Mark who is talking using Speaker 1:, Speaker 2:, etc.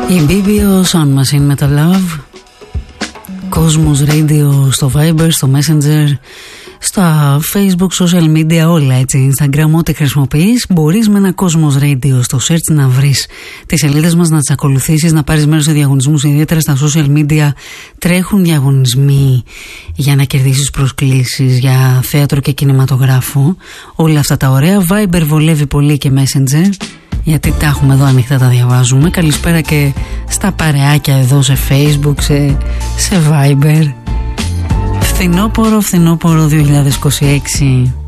Speaker 1: Η BBO Sound Machine με τα Love. Cosmos Radio στο Viber, στο Messenger, στα Facebook, social media, όλα έτσι, Instagram, ό,τι χρησιμοποιείς. Μπορείς με ένα Cosmos Radio στο search να βρεις τις σελίδες μας, να τις ακολουθήσεις, να πάρεις μέρος σε διαγωνισμούς. Ιδιαίτερα στα social media τρέχουν διαγωνισμοί για να κερδίσεις προσκλήσεις για θέατρο και κινηματογράφο. Όλα αυτά τα ωραία. Viber βολεύει πολύ και Messenger, γιατί τα έχουμε εδώ ανοιχτά, τα διαβάζουμε. Καλησπέρα και στα παρεάκια εδώ σε Facebook, σε Viber. Φθινόπορο 2026.